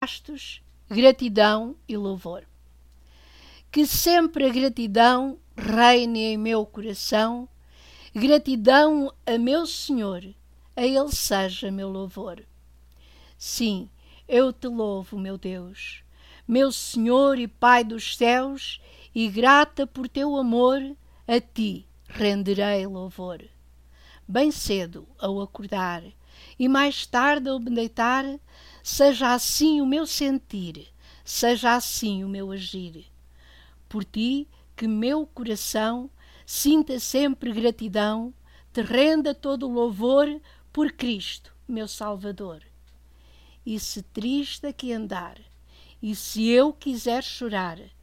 gratidão e louvor. Que sempre a gratidão reine em meu coração, gratidão a meu Senhor, a Ele seja meu louvor. Sim, eu te louvo, meu Deus, meu Senhor e Pai dos céus, e grata por teu amor, a ti renderei louvor. Bem cedo ao acordar e mais tarde ao me deitar, seja assim o meu sentir, seja assim o meu agir. Por ti que meu coração sinta sempre gratidão, te renda todo o louvor por Cristo, meu Salvador. E se triste aqui andar, e se eu quiser chorar,